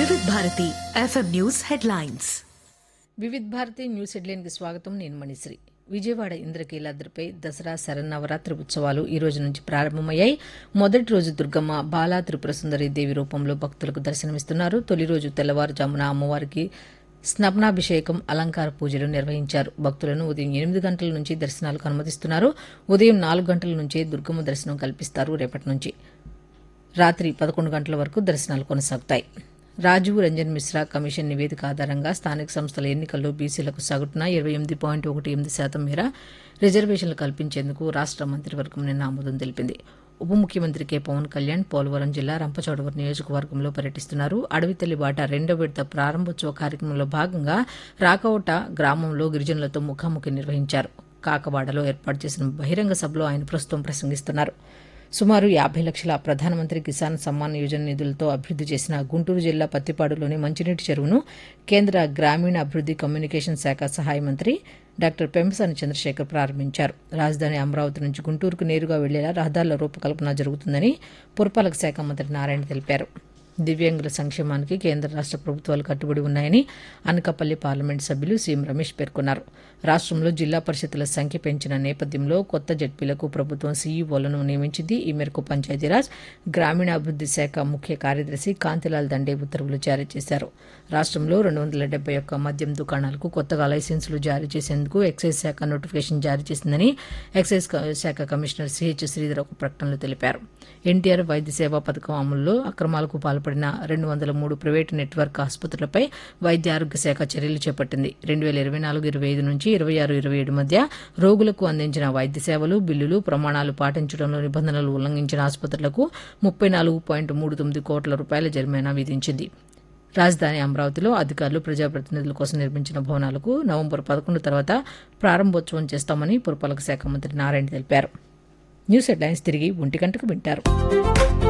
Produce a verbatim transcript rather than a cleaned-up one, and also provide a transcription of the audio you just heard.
వివిధ Bharati FM news headlines. వివిధ Bharati news హెడ్లైన్కి స్వాగతం. నేను మణిశ్రీ. విజయవాడ ఇంద్రకీలాద్రిపై దసరా శరన్నవరాత్రి ఉత్సవాలు ఈ రోజు నుంచి ప్రారంభమయ్యాయి. మొదటి రోజు దుర్గమ్మ బాలా త్రిపుర సుందరి దేవి రూపంలో భక్తులకు దర్శనమిస్తున్నారు. తొలి రోజు తెల్లవారుజామున అమ్మవారికి స్నపనాభిషేకం, అలంకార పూజలు నిర్వహించారు. భక్తులను ఉదయం ఎనిమిది గంటల నుంచి దర్శనాలకు అనుమతిస్తున్నారు. ఉదయం నాలుగు గంటల నుంచే దుర్గమ్మ దర్శనం కల్పిస్తారు. రేపటి నుంచి రాత్రి పదకొండు గంటల వరకు దర్శనాలు కొనసాగుతాయి. రాజీవ్ రంజన్ మిశ్రా కమిషన్ నివేదిక ఆధారంగా స్థానిక సంస్థల ఎన్నికల్లో బీసీలకు సగటున ఇరవై ఎనిమిది పాయింట్ ఒకటి ఎనిమిది శాతం మేర రిజర్వేషన్లు కల్పించేందుకు రాష్ట్ర మంత్రివర్గం నిన్న ఆమోదం తెలిపింది. ఉప ముఖ్యమంత్రి కె పవన్ కళ్యాణ్ పోలవరం జిల్లా రంపచోడవరం నియోజకవర్గంలో పర్యటిస్తున్నారు. అడవితల్లి బాట రెండో విడత ప్రారంభోత్సవ కార్యక్రమంలో భాగంగా రాకవట గ్రామంలో గిరిజనులతో ముఖాముఖి నిర్వహించారు. కాకవాడలో ఏర్పాటు చేసిన బహిరంగ సభలో ఆయన ప్రస్తుతం ప్రసంగిస్తున్నారు. సుమారు యాభై లక్షల ప్రధానమంత్రి కిసాన్ సమ్మాన్ యోజన నిధులతో అభివృద్ది చేసిన గుంటూరు జిల్లా పత్తిపాడులోని మంచినీటి చెరువును కేంద్ర గ్రామీణ అభివృద్ది కమ్యూనికేషన్ శాఖ సహాయ మంత్రి డాక్టర్ పెంపసాని చంద్రశేఖర్ ప్రారంభించారు. రాజధాని అమరావతి నుంచి గుంటూరుకు నేరుగా వెళ్లేలా రహదారుల రూపకల్పన జరుగుతుందని పురపాలక శాఖ మంత్రి నారాయణ తెలిపారు. దివ్యాంగుల సంక్షేమానికి కేంద్ర రాష్ట్ర ప్రభుత్వాలు కట్టుబడి ఉన్నాయని అనకాపల్లి పార్లమెంటు సభ్యులు సీఎం రమేష్ పేర్కొన్నారు. రాష్ట్రంలో జిల్లా పరిషత్తుల సంఖ్య పెంచిన నేపథ్యంలో కొత్త జడ్పీలకు ప్రభుత్వం సీఈఓలను నియమించింది. ఈ మేరకు పంచాయతీరాజ్ గ్రామీణాభివృద్ది శాఖ ముఖ్య కార్యదర్శి కాంతిలాల్ దండే ఉత్తర్వులు జారీ చేశారు. రాష్ట్రంలో రెండు వందల డెబ్బై ఒక్క మద్యం దుకాణాలకు కొత్తగా లైసెన్సులు జారీ చేసేందుకు ఎక్సైజ్ శాఖ నోటిఫికేషన్ జారీ చేసిందని ఎక్సైజ్ శాఖ కమిషనర్ సిహెచ్ శ్రీధర్ ఒక ప్రకటనలో తెలిపారు. ఎన్టీఆర్ వైద్య సేవా పథకం అమలులో అక్రమాలకు పాల్పడిన రెండు వందల మూడు ప్రైవేటు నెట్వర్క్ ఆసుపత్రులపై వైద్య ఆరోగ్య శాఖ చర్యలు చేపట్టింది. రెండు వేల ఇరవై నాలుగు ఇరవై ఐదు నుంచి ఇరవై ఆరు ఇరవై ఏడు మధ్య రోగులకు అందించిన వైద్య సేవలు, బిల్లులు, ప్రమాణాలు పాటించడంలో నిబంధనలు ఉల్లంఘించిన ఆసుపత్రులకు ముప్పై నాలుగు పాయింట్ మూడు తొమ్మిది కోట్ల రూపాయల జరిమానా విధించింది. రాజధాని అమరావతిలో అధికారులు ప్రజాప్రతినిధుల కోసం నిర్మించిన భవనాలకు నవంబర్ పదకొండు తర్వాత ప్రారంభోత్సవం చేస్తామని పురపాలక శాఖ మంత్రి నారాయణ తెలిపారు. న్యూస్ హెడ్లైన్స్ తిరిగి ఒంటి గంటకు వింటారు.